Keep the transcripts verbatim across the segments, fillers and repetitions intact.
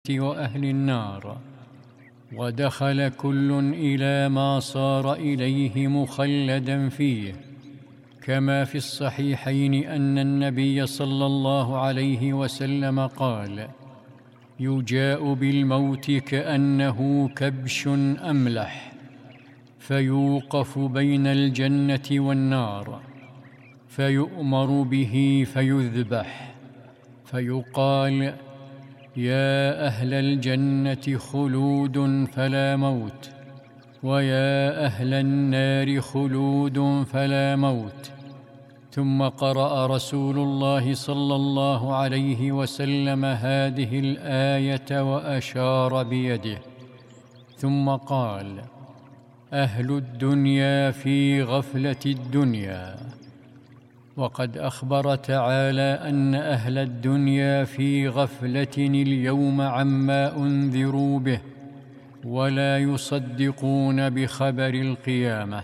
وأهل النار، ودخل كل إلى ما صار إليه مخلدا فيه، كما في الصحيحين أن النبي صلى الله عليه وسلم قال: يجاء بالموت كأنه كبش أملح، فيوقف بين الجنة والنار، فيؤمر به فيذبح، فيقال: يا أهل الجنة خلود فلا موت، ويا أهل النار خلود فلا موت. ثم قرأ رسول الله صلى الله عليه وسلم هذه الآية وأشار بيده، ثم قال: أهل الدنيا في غفلة الدنيا. وقد أخبر تعالى أن أهل الدنيا في غفلة اليوم عما أنذروا به، ولا يصدقون بخبر القيامة.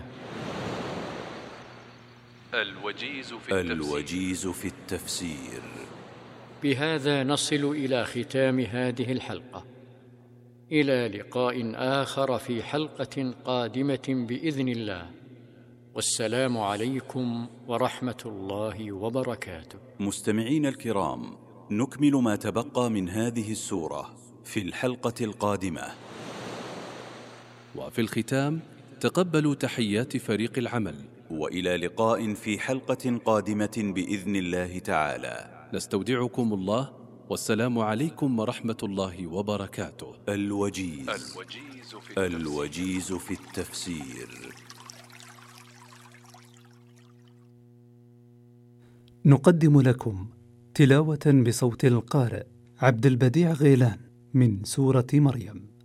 الوجيز في التفسير, الوجيز في التفسير. بهذا نصل إلى ختام هذه الحلقة، إلى لقاء آخر في حلقة قادمة بإذن الله، والسلام عليكم ورحمة الله وبركاته. مستمعين الكرام، نكمل ما تبقى من هذه السورة في الحلقة القادمة. وفي الختام تقبلوا تحيات فريق العمل، وإلى لقاء في حلقة قادمة بإذن الله تعالى. نستودعكم الله، والسلام عليكم ورحمة الله وبركاته. الوجيز, الوجيز, في, الوجيز في التفسير. نقدم لكم تلاوة بصوت القارئ عبد البديع غيلان من سورة مريم.